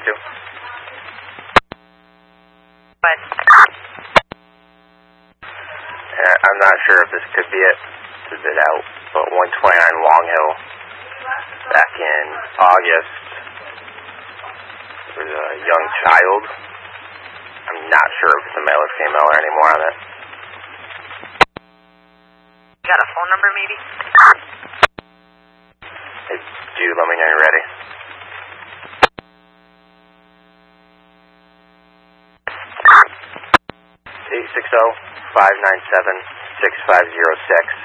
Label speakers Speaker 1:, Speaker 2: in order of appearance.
Speaker 1: referring to?
Speaker 2: What?
Speaker 1: I'm not sure if this could be it. This is it out. But 129 Long Hill. Back in August. There was a young child. I'm not sure if it's a male or female or any more on it.
Speaker 2: You got a phone number maybe?
Speaker 1: Hey, dude, let me know you're ready. 860-597-6506.